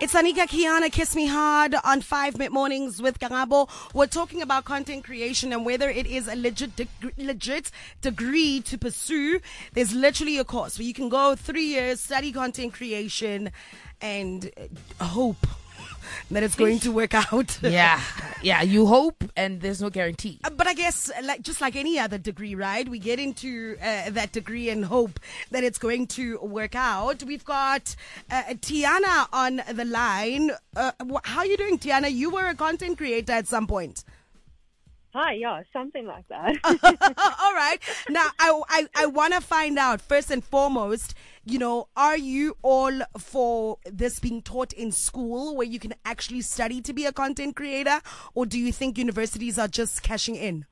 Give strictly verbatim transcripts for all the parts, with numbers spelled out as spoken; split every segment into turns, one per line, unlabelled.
It's Anika Kiana, Kiss Me Hard on five Mid Mornings with Kangabo. We're talking about content creation and whether it is a legit, deg- legit degree to pursue. There's literally a course where you can go three years, study content creation, and hope that it's going to work out.
Yeah, yeah, you hope, and there's no guarantee.
Uh, But I guess, like just like any other degree, right? We get into uh, that degree and hope that it's going to work out. We've got uh, Tiana on the line. Uh, wh- how are you doing, Tiana? You were a content creator at some point.
Hi, yeah, something like that.
All right. Now, I, I, I want to find out, first and foremost, you know, are you all for this being taught in school where you can actually study to be a content creator? Or do you think universities are just cashing in?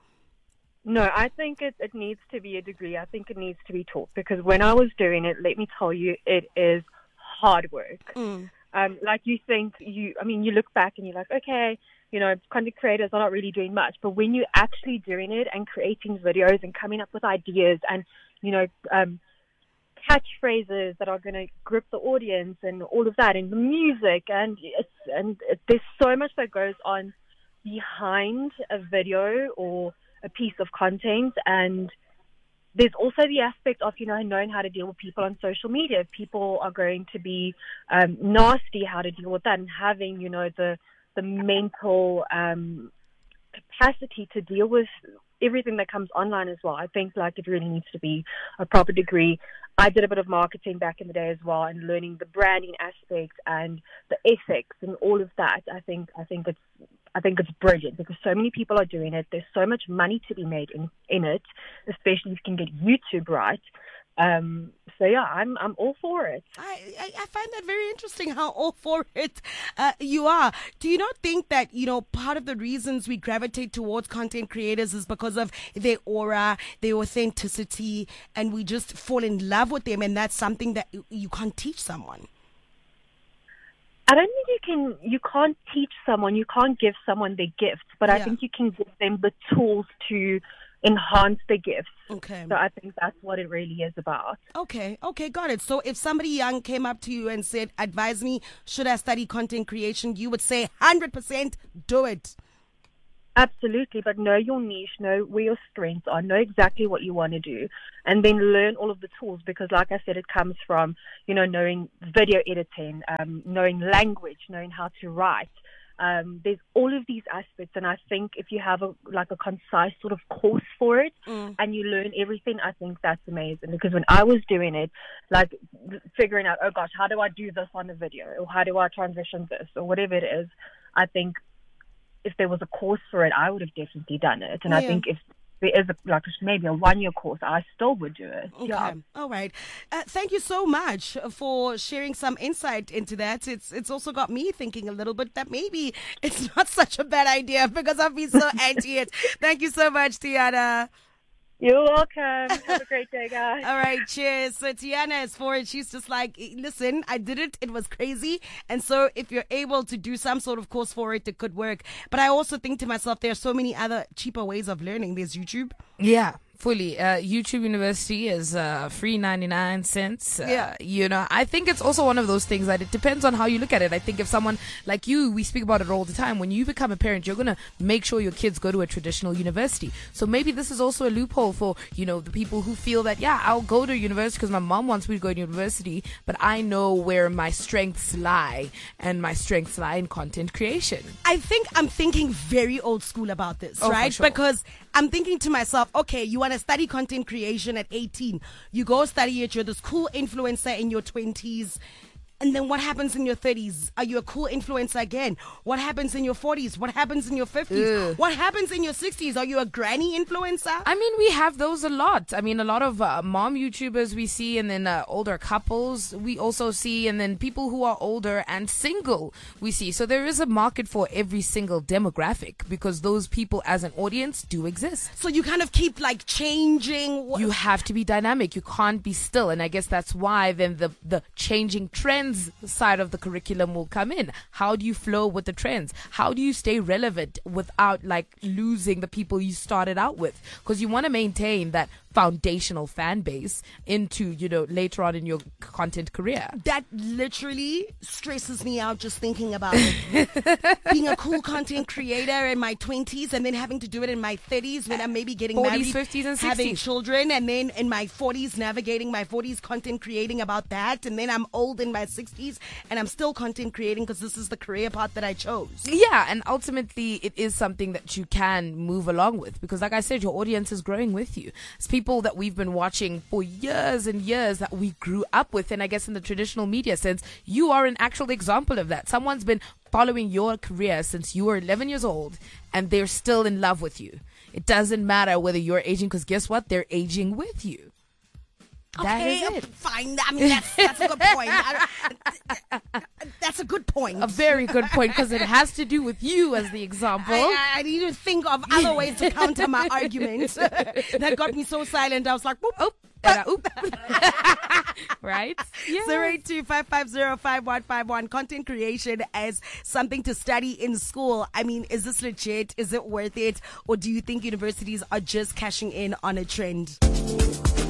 No, I think it, it needs to be a degree. I think it needs to be taught because when I was doing it, let me tell you, it is hard work.
Mm.
Um, like you think you, I mean, you look back and you're like, okay, you know, content creators are not really doing much. But when you're actually doing it and creating videos and coming up with ideas and, you know, um, catchphrases that are going to grip the audience and all of that and the music and it's, and it, there's so much that goes on behind a video or a piece of content. And there's also the aspect of, you know, knowing how to deal with people on social media. If people are going to be um, nasty, how to deal with that and having, you know, the the mental um, capacity to deal with everything that comes online as well. I think like it really needs to be a proper degree. I did a bit of marketing back in the day as well and learning the branding aspects and the ethics and all of that. I think I think it's I think it's brilliant because so many people are doing it. There's so much money to be made in, in it, especially if you can get YouTube right. Um, so yeah, I'm I'm all for it.
I, I, I find that very interesting how all for it uh, you are. Do you not think that, you know, part of the reasons we gravitate towards content creators is because of their aura, their authenticity, and we just fall in love with them, and that's something that you, you can't teach someone?
I don't think you can, you can't teach someone, you can't give someone their gifts, but
Yeah.
I think you can give them the tools to enhance their gifts.
Okay.
So I think that's what it really is about.
Okay, okay, got it. So if somebody young came up to you and said, advise me, should I study content creation? You would say one hundred percent do it.
Absolutely, but know your niche, know where your strengths are, know exactly what you want to do, and then learn all of the tools because, like I said, it comes from, you know, knowing video editing, um, knowing language, knowing how to write. Um, there's all of these aspects, and I think if you have a like a concise sort of course for it
Mm.
and you learn everything, I think that's amazing. Because when I was doing it, like figuring out, oh gosh, how do I do this on a video, or how do I transition this, or whatever it is, I think if there was a course for it, I would have definitely done it. And I
Yeah.
think if there is a, like maybe a one-year course, I still would do it.
Okay.
Yeah.
All right. Uh, thank you so much for sharing some insight into that. It's it's also got me thinking a little bit that maybe it's not such a bad idea because I've been so anti it. Thank you so much, Tiana.
You're welcome. Have a great day, guys.
All right, cheers. So Tiana is for it. She's just like, listen, I did it. It was crazy. And so if you're able to do some sort of course for it, it could work. But I also think to myself, there are so many other cheaper ways of learning. There's YouTube.
Yeah, fully. Uh, YouTube University is uh, free ninety-nine cents. Uh,
Yeah.
You know, I think it's also one of those things that it depends on how you look at it. I think if someone like you, we speak about it all the time, when you become a parent, you're going to make sure your kids go to a traditional university. So maybe this is also a loophole for, you know, the people who feel that, yeah, I'll go to university because my mom wants me to go to university, but I know where my strengths lie, and my strengths lie in content creation.
I think I'm thinking very old school about this,
Oh, for
right?
sure.
Because I'm thinking to myself, okay, you want to study content creation at eighteen. You go study it. You're this cool influencer in your twenties. And then what happens in your thirties? Are you a cool influencer again? What happens in your forties? What happens in your fifties?
Ugh.
What happens in your sixties? Are you a granny influencer?
I mean, we have those a lot. I mean, a lot of uh, mom YouTubers we see, and then uh, older couples we also see, and then people who are older and single we see. So there is a market for every single demographic because those people as an audience do exist.
So you kind of keep like changing. What-
You have to be dynamic. You can't be still. And I guess that's why then the, the changing trends side of the curriculum will come in. How do you flow with the trends? How do you stay relevant without like losing the people you started out with? Because you want to maintain that foundational fan base into, you know, later on in your content career.
That literally stresses me out just thinking about it. Being a cool content creator in my twenties and then having to do it in my thirties when I'm maybe getting
forties,
married,
fifties, and
having
sixties.
children, and then in my forties navigating my forties content creating about that, and then I'm old in my sixties and I'm still content creating because this is the career path that I chose.
Yeah, and ultimately it is something that you can move along with because, like I said, your audience is growing with you. It's people that we've been watching for years and years that we grew up with, and I guess in the traditional media sense, you are an actual example of that. Someone's been following your career since you were eleven years old and they're still in love with you. It doesn't matter whether you're aging because guess what? They're aging with you. That
Okay,
is it.
fine. I mean, that's, that's a good point. I, that's a good point.
A very good point because it has to do with you as the example.
I, I need to think of other ways to counter my argument. That got me so silent. I was like, boop,
Oop, and a oop. Right? Yeah.
zero eight two five five zero five one five one. Content creation as something to study in school. I mean, is this legit? Is it worth it? Or do you think universities are just cashing in on a trend?